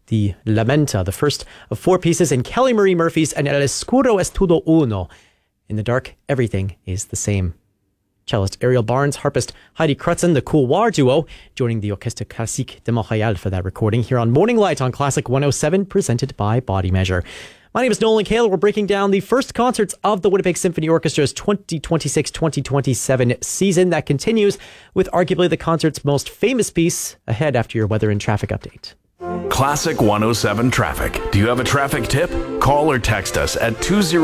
the Lamenta, the first of 4 pieces in Kelly Marie Murphy's And El Oscuro es todo uno. In the dark, everything is the same. Cellist Ariel Barnes, harpist Heidi Crutzen, the Couloir duo, joining the Orchestre Classique de Montréal for that recording here on Morning Light on Classic 107, presented by Body Measure. My name is Nolan Kaler. We're breaking down the first concerts of the Winnipeg Symphony Orchestra's 2026-2027 season that continues with arguably the concert's most famous piece ahead after your weather and traffic update. Classic 107 Traffic. Do you have a traffic tip? Call or text us at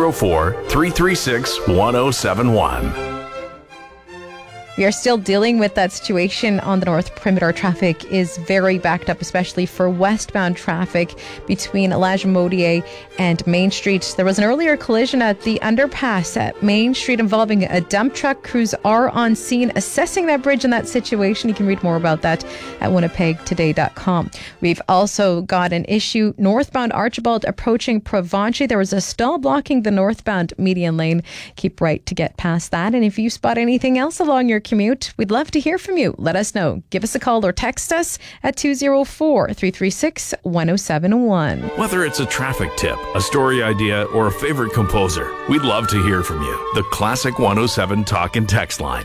204-336-1071. We are still dealing with that situation on the North Perimeter. Traffic is very backed up, especially for westbound traffic between Lagimodiere and Main Street. There was an earlier collision at the underpass at Main Street involving a dump truck. Crews are on scene assessing that bridge and that situation. You can read more about that at winnipegtoday.com. We've also got an issue northbound Archibald approaching Provencher. There was a stall blocking the northbound median lane. Keep right to get past that. And if you spot anything else along your commute, we'd love to hear from you. Let us know. Give us a call or text us at 204-336-1071. Whether it's a traffic tip, a story idea, or a favorite composer, we'd love to hear from you. The Classic 107 talk and text line,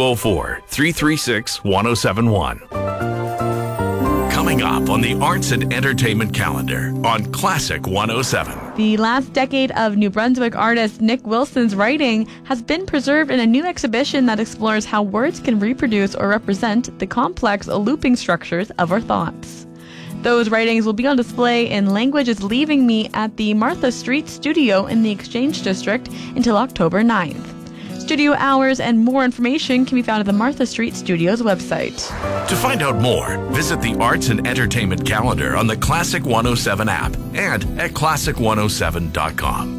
204-336-1071. Coming up on the Arts and Entertainment calendar on Classic 107. The last decade of New Brunswick artist Nick Wilson's writing has been preserved in a new exhibition that explores how words can reproduce or represent the complex looping structures of our thoughts. Those writings will be on display in Language is Leaving Me at the Martha Street Studio in the Exchange District until October 9th. Studio hours and more information can be found at the Martha Street Studios website. To find out more, visit the Arts and Entertainment calendar on the Classic 107 app and at classic107.com.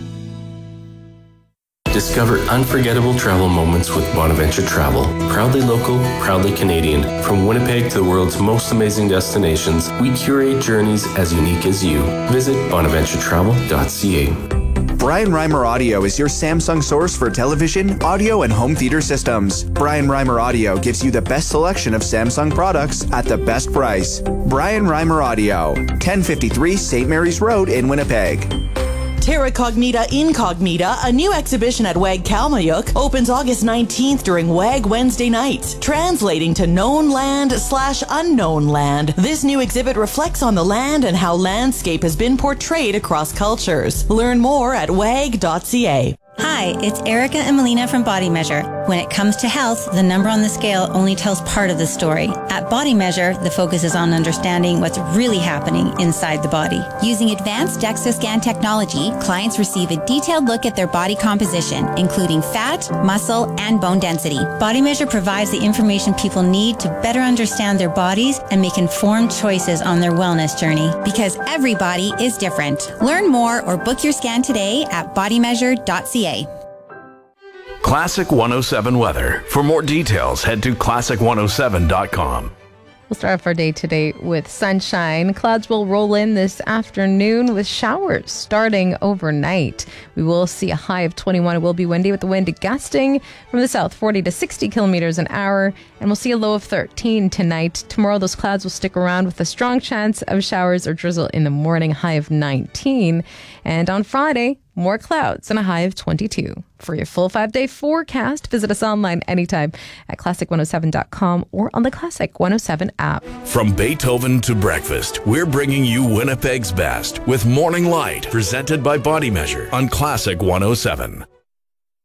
Discover unforgettable travel moments with Bonaventure Travel. Proudly local, proudly Canadian. From Winnipeg to the world's most amazing destinations, we curate journeys as unique as you. Visit bonaventuretravel.ca. Brian Reimer Audio is your Samsung source for television, audio, and home theater systems. Brian Reimer Audio gives you the best selection of Samsung products at the best price. Brian Reimer Audio, 1053 St. Mary's Road in Winnipeg. Terra Cognita Incognita, a new exhibition at WAG Kalmayuk, opens August 19th during WAG Wednesday nights, translating to known land/unknown land. This new exhibit reflects on the land and how landscape has been portrayed across cultures. Learn more at wag.ca. Hi, it's Erica and Melina from Body Measure. When it comes to health, the number on the scale only tells part of the story. At Body Measure, the focus is on understanding what's really happening inside the body. Using advanced DEXA scan technology, clients receive a detailed look at their body composition, including fat, muscle, and bone density. Body Measure provides the information people need to better understand their bodies and make informed choices on their wellness journey. Because every body is different. Learn more or book your scan today at bodymeasure.ca. Classic 107 weather. For more details, head to classic107.com. We'll start off our day today with sunshine. Clouds will roll in this afternoon with showers starting overnight. We will see a high of 21. It will be windy with the wind gusting from the south 40 to 60 kilometers an hour. And we'll see a low of 13 tonight. Tomorrow, those clouds will stick around with a strong chance of showers or drizzle in the morning, high of 19. And on Friday, more clouds and a high of 22. For your full 5-day forecast, visit us online anytime at classic107.com or on the Classic 107 app. From Beethoven to breakfast, we're bringing you Winnipeg's best with Morning Light, presented by Body Measure on Classic 107.